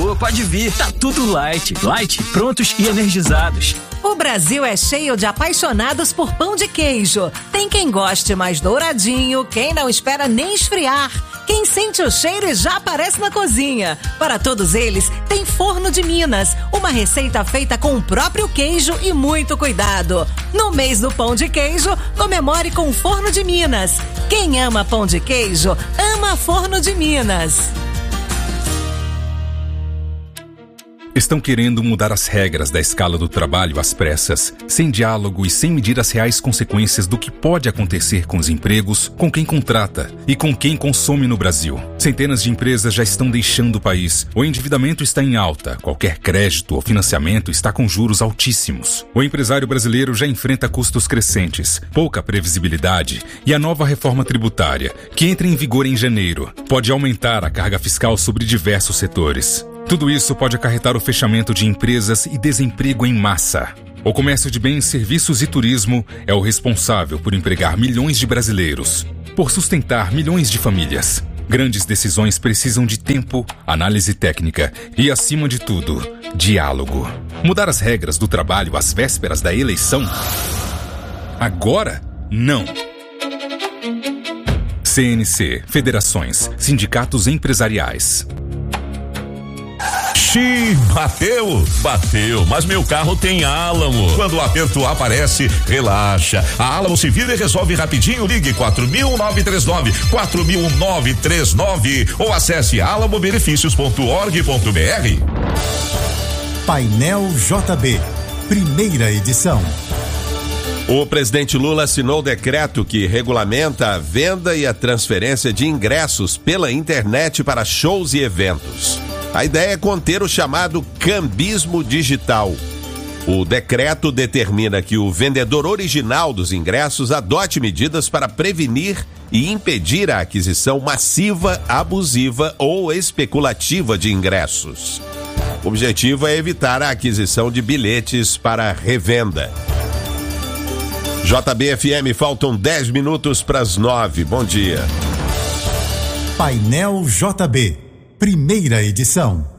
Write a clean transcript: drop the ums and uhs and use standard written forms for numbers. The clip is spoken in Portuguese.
Alô, pode vir. Tá tudo light. Light, prontos e energizados. O Brasil é cheio de apaixonados por pão de queijo. Tem quem goste mais douradinho, quem não espera nem esfriar, quem sente o cheiro e já aparece na cozinha. Para todos eles, tem Forno de Minas, uma receita feita com o próprio queijo e muito cuidado. No mês do pão de queijo, comemore com o Forno de Minas. Quem ama pão de queijo, ama Forno de Minas. Estão querendo mudar as regras da escala do trabalho às pressas, sem diálogo e sem medir as reais consequências do que pode acontecer com os empregos, com quem contrata e com quem consome no Brasil. Centenas de empresas já estão deixando o país. O endividamento está em alta, qualquer crédito ou financiamento está com juros altíssimos. O empresário brasileiro já enfrenta custos crescentes, pouca previsibilidade e a nova reforma tributária, que entra em vigor em janeiro, pode aumentar a carga fiscal sobre diversos setores. Tudo isso pode acarretar o fechamento de empresas e desemprego em massa. O comércio de bens, serviços e turismo é o responsável por empregar milhões de brasileiros, por sustentar milhões de famílias. Grandes decisões precisam de tempo, análise técnica e, acima de tudo, diálogo. Mudar as regras do trabalho às vésperas da eleição? Agora, não. CNC, federações, sindicatos empresariais. Bateu, mas meu carro tem Álamo. Quando o aperto aparece, relaxa. A Álamo se vira e resolve rapidinho. Ligue 4.939 ou acesse alamobenefícios.org.br. Painel JB, primeira edição. O presidente Lula assinou o decreto que regulamenta a venda e a transferência de ingressos pela internet para shows e eventos. A ideia é conter o chamado cambismo digital. O decreto determina que o vendedor original dos ingressos adote medidas para prevenir e impedir a aquisição massiva, abusiva ou especulativa de ingressos. O objetivo é evitar a aquisição de bilhetes para revenda. JB-FM, faltam 10 minutos para as 9. Bom dia. Painel JB, primeira edição.